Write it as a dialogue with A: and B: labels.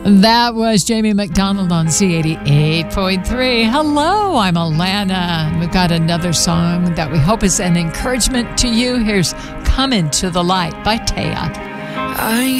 A: That was Jamie McDonald on C88.3. Hello, I'm Alana. We've got another song that we hope is an encouragement to you. Here's Come Into the Light by Taya.